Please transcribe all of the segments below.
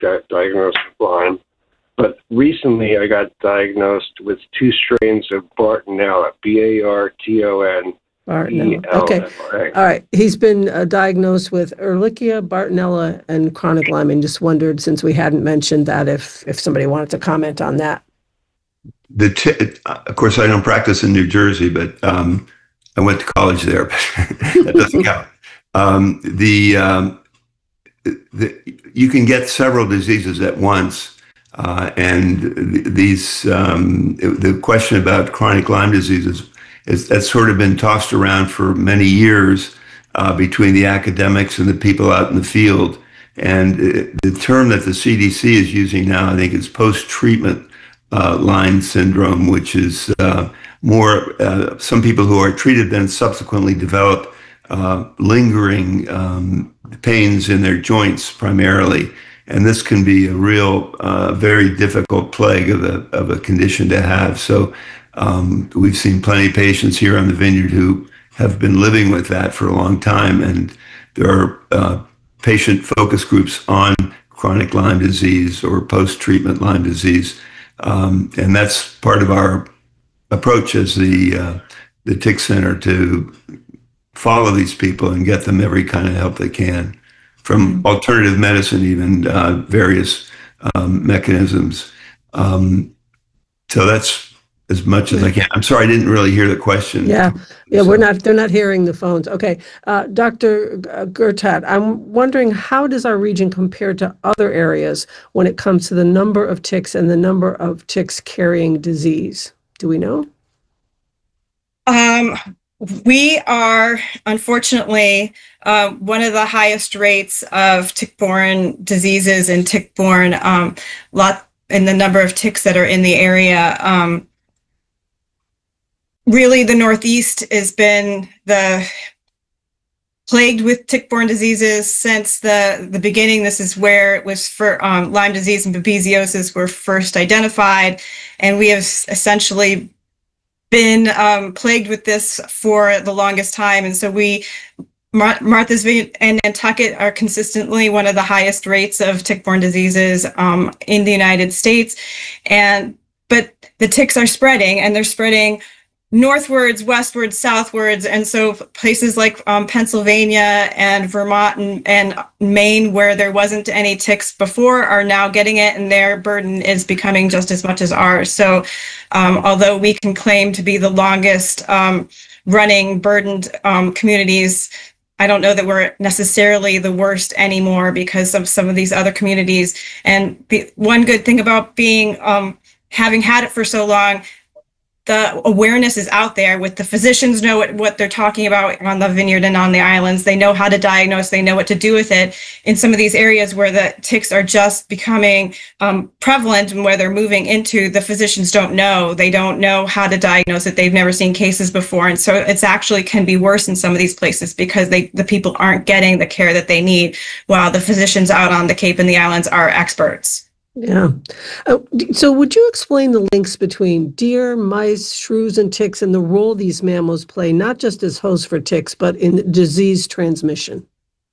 diagnosed with Lyme. But recently I got diagnosed with 2 strains of Bartonella, Bartonella. Bartonella. Okay. All right. He's been diagnosed with Ehrlichia, Bartonella, and chronic Lyme, and just wondered, since we hadn't mentioned that, if somebody wanted to comment on that. Of course, I don't practice in New Jersey, but I went to college there, but that doesn't count. You can get several diseases at once, and these the question about chronic Lyme disease that's sort of been tossed around for many years between the academics and the people out in the field. And the term that the CDC is using now, I think, is post-treatment Lyme syndrome, which is more some people who are treated then subsequently develop lingering pains in their joints primarily. And this can be a real, very difficult plague of a condition to have. So we've seen plenty of patients here on the Vineyard who have been living with that for a long time. And there are patient focus groups on chronic Lyme disease or post-treatment Lyme disease. And that's part of our approach as the Tick Center, to follow these people and get them every kind of help they can, from alternative medicine, even various mechanisms. So that's as much as I can. I'm sorry, I didn't really hear the question. Yeah, so. They're not hearing the phones. Okay, Dr. Gurtat, I'm wondering, how does our region compare to other areas when it comes to the number of ticks and the number of ticks carrying disease? Do we know? We are, unfortunately, one of the highest rates of tick-borne diseases and tick-borne in the number of ticks that are in the area. Really, the Northeast has been plagued with tick-borne diseases since the beginning. This is where it was for Lyme disease and babesiosis were first identified, and we have essentially been plagued with this for the longest time. And so Martha's Vineyard and Nantucket are consistently one of the highest rates of tick-borne diseases in the United States. But the ticks are spreading, and they're spreading northwards, westwards, southwards. And so places like Pennsylvania and Vermont and Maine, where there wasn't any ticks before, are now getting it, and their burden is becoming just as much as ours. So although we can claim to be the longest running burdened communities, I don't know that we're necessarily the worst anymore because of some of these other communities. And the one good thing about being having had it for so long, the awareness is out there. With the physicians know what they're talking about on the Vineyard and on the islands. They know how to diagnose. They know what to do with it. In some of these areas where the ticks are just becoming prevalent and where they're moving into, the physicians don't know. They don't know how to diagnose it. They've never seen cases before. And so it's actually can be worse in some of these places because the people aren't getting the care that they need, while the physicians out on the Cape and the islands are experts. Yeah. So would you explain the links between deer, mice, shrews, and ticks, and the role these mammals play, not just as hosts for ticks, but in disease transmission?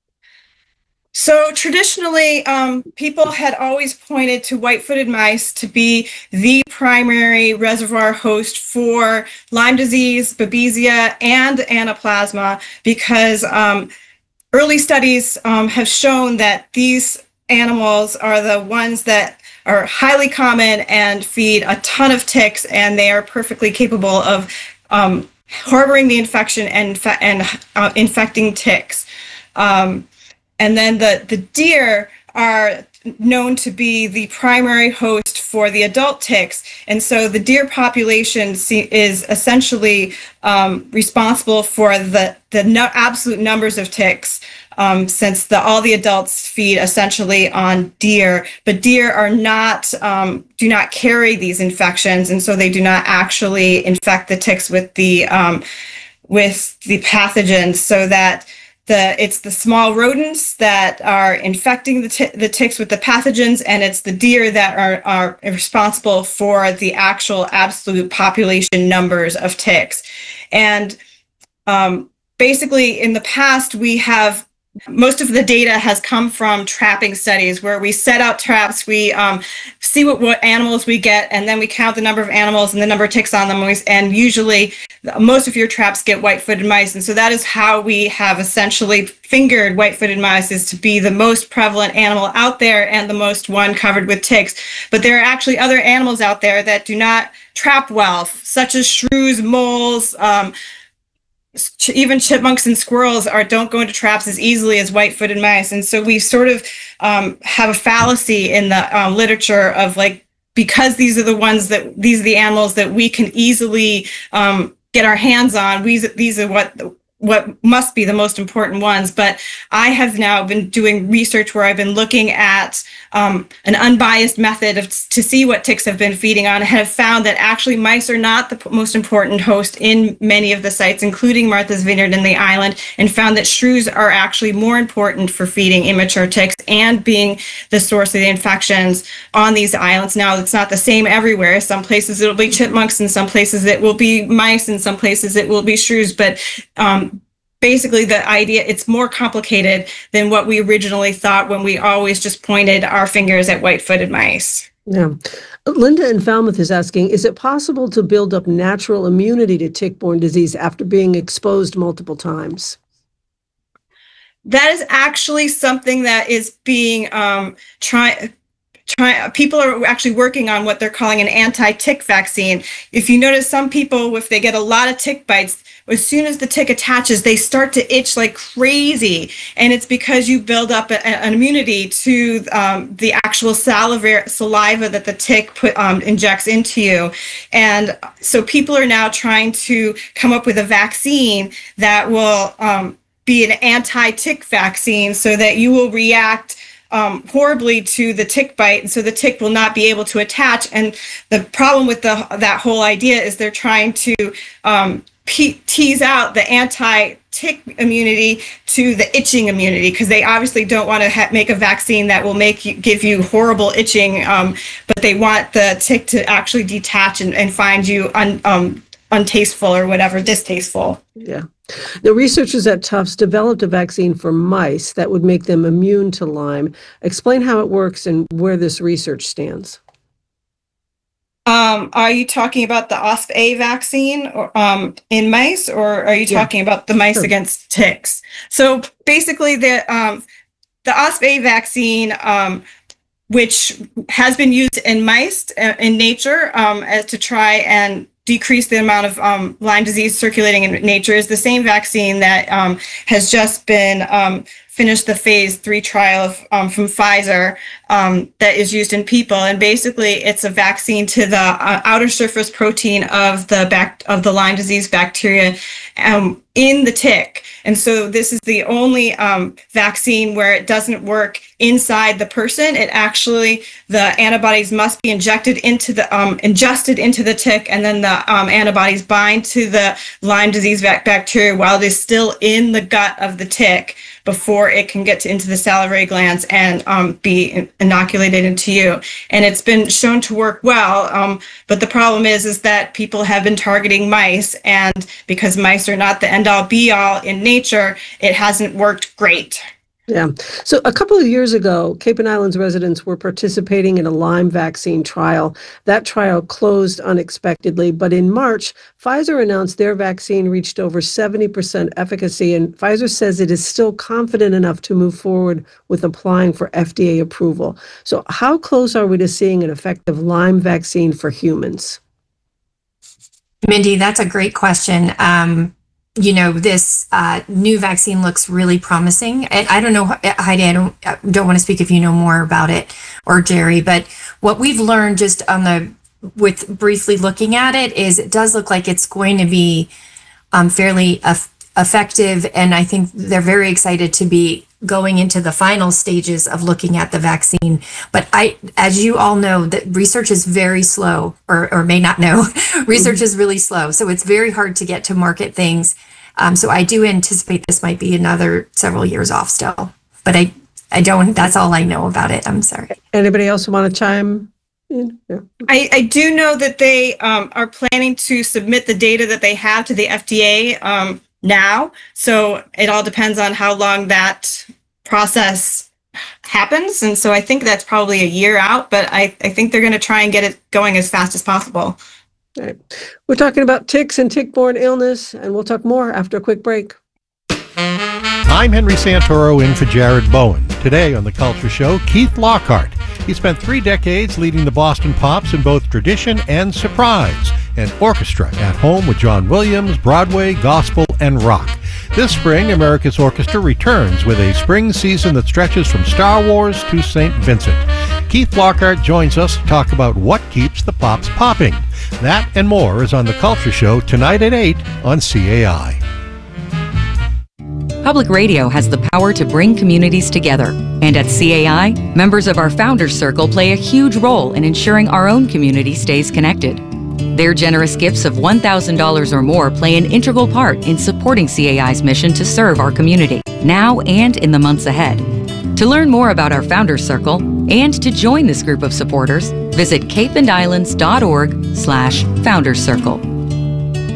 So traditionally, people had always pointed to white-footed mice to be the primary reservoir host for Lyme disease, Babesia, and Anaplasma, because early studies have shown that these animals are the ones that are highly common and feed a ton of ticks, and they are perfectly capable of harboring the infection and infecting ticks. And then the deer are known to be the primary host for the adult ticks, and so the deer population is essentially responsible for the absolute numbers of ticks, since all the adults feed essentially on deer, but deer are not do not carry these infections, and so they do not actually infect the ticks with the pathogens, so that it's the small rodents that are infecting the ticks with the pathogens, and it's the deer that are responsible for the actual absolute population numbers of ticks. And basically, in the past, we have Most of the data has come from trapping studies where we set out traps, we see what animals we get, and then we count the number of animals and the number of ticks on them. And usually most of your traps get white-footed mice. And so that is how we have essentially fingered white-footed mice, is to be the most prevalent animal out there and the most one covered with ticks. But there are actually other animals out there that do not trap well, such as shrews, moles, even chipmunks and squirrels don't go into traps as easily as white-footed mice. And so we sort of have a fallacy in the literature of, like, because these are the animals that we can easily get our hands on, these are what must be the most important ones. But I have now been doing research where I've been looking at an unbiased method to see what ticks have been feeding on, and have found that actually mice are not the most important host in many of the sites, including Martha's Vineyard and the island, and found that shrews are actually more important for feeding immature ticks and being the source of the infections on these islands. Now, it's not the same everywhere. Some places it'll be chipmunks, and some places it will be mice, and some places it will be shrews. But basically, the idea, it's more complicated than what we originally thought when we always just pointed our fingers at white-footed mice. Yeah. Linda in Falmouth is asking, is it possible to build up natural immunity to tick-borne disease after being exposed multiple times? That is actually something that is being people are actually working on what they're calling an anti-tick vaccine. If you notice, some people, if they get a lot of tick bites, as soon as the tick attaches, they start to itch like crazy. And it's because you build up an immunity to the actual saliva that the tick injects into you. And so people are now trying to come up with a vaccine that will be an anti-tick vaccine, so that you will react horribly to the tick bite, and so the tick will not be able to attach. And the problem with that whole idea is they're trying to tease out the anti-tick immunity to the itching immunity, because they obviously don't want to make a vaccine that will give you horrible itching, but they want the tick to actually detach and find you untasteful or whatever, distasteful. Yeah. The researchers at Tufts developed a vaccine for mice that would make them immune to Lyme. Explain how it works and where this research stands. Are you talking about the OSPA vaccine or, in mice, or are you talking about the mice against ticks? So basically, the OSPA vaccine, which has been used in mice in nature to try and decrease the amount of Lyme disease circulating in nature, is the same vaccine that has just been finished the phase 3 trial from Pfizer that is used in people. And basically, it's a vaccine to the outer surface protein of the Lyme disease bacteria in the tick. And so this is the only vaccine where it doesn't work inside the person. It actually, the antibodies must be ingested into the tick, and then the antibodies bind to the Lyme disease bacteria while it is still in the gut of the tick, before it can get into the salivary glands and be inoculated into you. And it's been shown to work well, but the problem is that people have been targeting mice, and because mice are not the end-all be-all in nature, it hasn't worked great. Yeah. So a couple of years ago, Cape and Islands residents were participating in a Lyme vaccine trial. That trial closed unexpectedly, but in March, Pfizer announced their vaccine reached over 70% efficacy, and Pfizer says it is still confident enough to move forward with applying for FDA approval. So how close are we to seeing an effective Lyme vaccine for humans? Mindy, that's a great question. This new vaccine looks really promising. And I don't know, Heidi, I don't want to speak if you know more about it, or Jerry, but what we've learned just with briefly looking at it is it does look like it's going to be fairly effective. And I think they're very excited to be going into the final stages of looking at the vaccine. But as you all know, that research is very slow, or may not know, research is really slow. So it's very hard to get to market things. So I do anticipate this might be another several years off still, but I don't, that's all I know about it. I'm sorry. Anybody else want to chime in? Yeah. I do know that they are planning to submit the data that they have to the FDA now. So it all depends on how long that process happens. And so I think that's probably a year out, but I think they're going to try and get it going as fast as possible. Right. We're talking about ticks and tick-borne illness, and we'll talk more after a quick break. I'm Henry Santoro in for Jared Bowen. Today on The Culture Show, Keith Lockhart. He spent 3 decades leading the Boston Pops in both tradition and surprise, and orchestra at home with John Williams, Broadway, gospel, and rock. This spring, America's Orchestra returns with a spring season that stretches from Star Wars to St. Vincent. Keith Lockhart joins us to talk about what keeps the Pops popping. That and more is on The Culture Show tonight at 8 on CAI. Public radio has the power to bring communities together. And at CAI, members of our Founders Circle play a huge role in ensuring our own community stays connected. Their generous gifts of $1,000 or more play an integral part in supporting CAI's mission to serve our community, now and in the months ahead. To learn more about our Founders Circle and to join this group of supporters, visit capeandislands.org/Founders Circle.